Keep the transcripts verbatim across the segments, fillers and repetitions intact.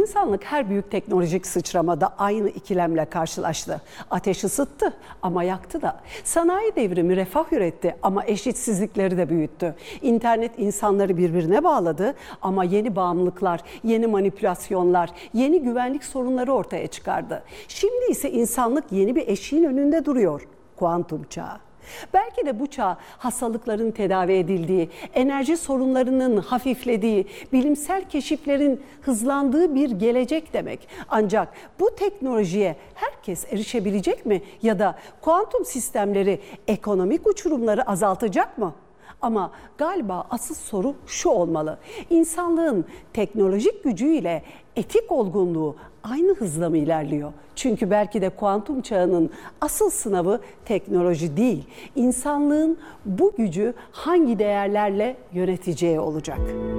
İnsanlık her büyük teknolojik sıçramada aynı ikilemle karşılaştı. Ateş ısıttı ama yaktı da. Sanayi devrimi refah üretti ama eşitsizlikleri de büyüttü. İnternet insanları birbirine bağladı ama yeni bağımlılıklar, yeni manipülasyonlar, yeni güvenlik sorunları ortaya çıkardı. Şimdi ise insanlık yeni bir eşiğin önünde duruyor. Kuantum çağı. Belki de bu çağ hastalıkların tedavi edildiği, enerji sorunlarının hafiflediği, bilimsel keşiflerin hızlandığı bir gelecek demek. Ancak bu teknolojiye herkes erişebilecek mi? Ya da kuantum sistemleri ekonomik uçurumları azaltacak mı? Ama galiba asıl soru şu olmalı. İnsanlığın teknolojik gücüyle etik olgunluğu aynı hızla mı ilerliyor? Çünkü belki de kuantum çağının asıl sınavı teknoloji değil, İnsanlığın bu gücü hangi değerlerle yöneteceği olacak.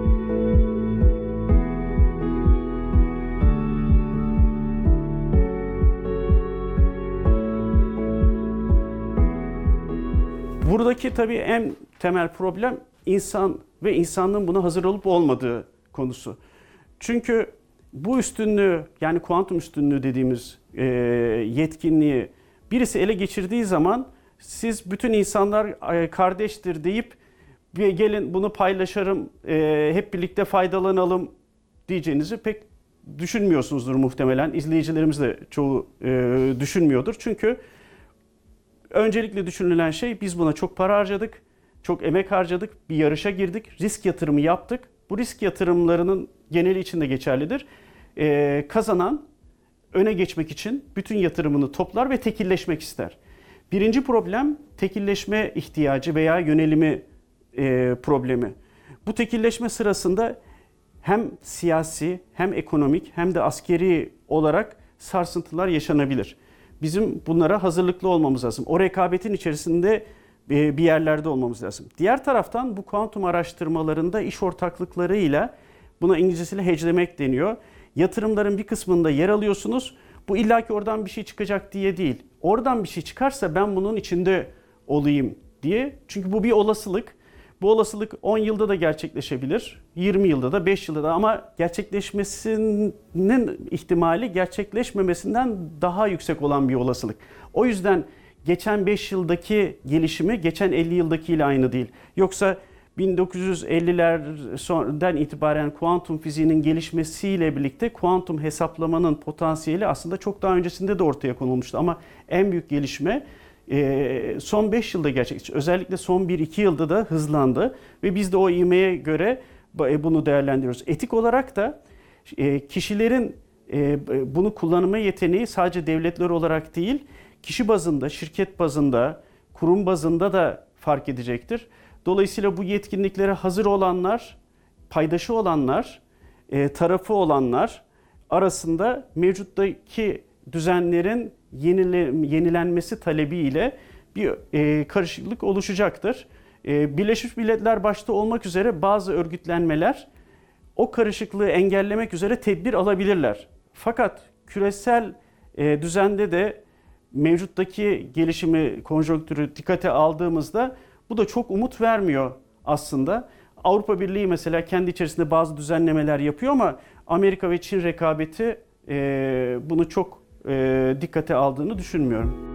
Buradaki tabii en temel problem insan ve insanlığın buna hazır olup olmadığı konusu. Çünkü bu üstünlüğü, yani kuantum üstünlüğü dediğimiz e, yetkinliği birisi ele geçirdiği zaman siz bütün insanlar e, kardeştir deyip gelin bunu paylaşırım, e, hep birlikte faydalanalım diyeceğinizi pek düşünmüyorsunuzdur muhtemelen. İzleyicilerimiz de çoğu e, düşünmüyordur. Çünkü öncelikle düşünülen şey, biz buna çok para harcadık, çok emek harcadık, bir yarışa girdik, risk yatırımı yaptık. Bu risk yatırımlarının geneli için de geçerlidir. Ee, kazanan öne geçmek için bütün yatırımını toplar ve tekilleşmek ister. Birinci problem tekilleşme ihtiyacı veya yönelimi e, problemi. Bu tekilleşme sırasında hem siyasi hem ekonomik hem de askeri olarak sarsıntılar yaşanabilir. Bizim bunlara hazırlıklı olmamız lazım. O rekabetin içerisinde bir yerlerde olmamız lazım. Diğer taraftan bu kuantum araştırmalarında iş ortaklıklarıyla, buna İngilizcesiyle hedgelemek deniyor. Yatırımların bir kısmında yer alıyorsunuz. Bu illaki oradan bir şey çıkacak diye değil. Oradan bir şey çıkarsa ben bunun içinde olayım diye. Çünkü bu bir olasılık. Bu olasılık on yılda da gerçekleşebilir, yirmi yılda da, beş yılda da, ama gerçekleşmesinin ihtimali gerçekleşmemesinden daha yüksek olan bir olasılık. O yüzden geçen beş yıldaki gelişimi geçen elli yıldakiyle aynı değil. Yoksa bin dokuz yüz ellilerden itibaren kuantum fiziğinin gelişmesiyle birlikte kuantum hesaplamanın potansiyeli aslında çok daha öncesinde de ortaya konulmuştu. Ama en büyük gelişme son beş yılda gerçekleşti. Özellikle son bir iki yılda da hızlandı ve biz de o ivmeye göre bunu değerlendiriyoruz. Etik olarak da kişilerin bunu kullanma yeteneği sadece devletler olarak değil, kişi bazında, şirket bazında, kurum bazında da fark edecektir. Dolayısıyla bu yetkinliklere hazır olanlar, paydaşı olanlar, tarafı olanlar arasında mevcuttaki düzenlerin yenilenmesi talebiyle bir karışıklık oluşacaktır. Birleşmiş Milletler başta olmak üzere bazı örgütlenmeler o karışıklığı engellemek üzere tedbir alabilirler. Fakat küresel düzende de mevcuttaki gelişimi, konjonktürü dikkate aldığımızda bu da çok umut vermiyor aslında. Avrupa Birliği mesela kendi içerisinde bazı düzenlemeler yapıyor ama Amerika ve Çin rekabeti bunu çok dikkate aldığını düşünmüyorum.